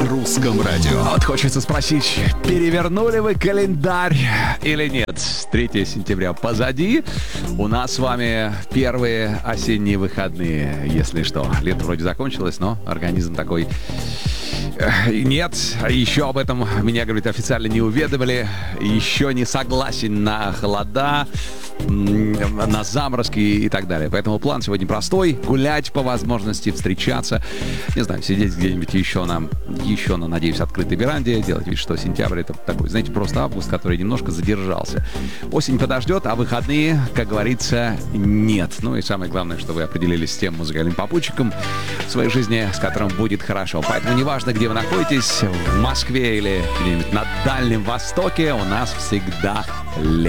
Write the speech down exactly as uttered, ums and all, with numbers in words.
русском радио. Вот хочется спросить, перевернули вы календарь или нет? третьего сентября позади. У нас с вами первые осенние выходные, если что. Лето вроде закончилось, но организм такой... Нет, еще об этом меня, говорит, официально не уведомили. Еще не согласен на холода, на заморозки и так далее. Поэтому план сегодня простой. Гулять по возможности, встречаться. Не знаю, сидеть где-нибудь еще на, еще на, надеюсь, открытой веранде. Делать вид, что сентябрь — это такой, знаете, просто август, который немножко задержался. Осень подождет, а выходные, как говорится, нет. Ну и самое главное, что вы определились с тем музыкальным попутчиком в своей жизни, с которым будет хорошо. Поэтому неважно, где вы находитесь, в Москве или где-нибудь на Дальнем Востоке, у нас всегда лето.